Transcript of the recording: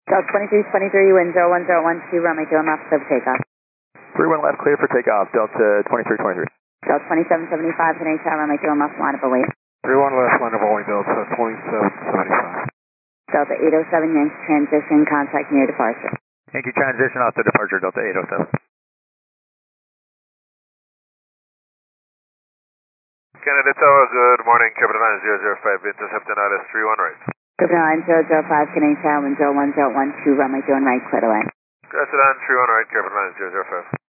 Delta 2323, wind 01012, runway 2 left, over takeoff. 31 left, clear for takeoff, Delta 2323. Delta 2775, Canadian Tower, runway 2 left, line up await. 31 left, line of await, Delta 2775. Delta 807, Yankee transition, contact near departure. Yankee transition off the departure, Delta 807. Canada Tower, good morning, Capital 9005, intercepting ILS 31 right. Capital 9005, Canadian Tower, wind 01012, runway 2 right, clear away. Capital 31 right, Capital 9005.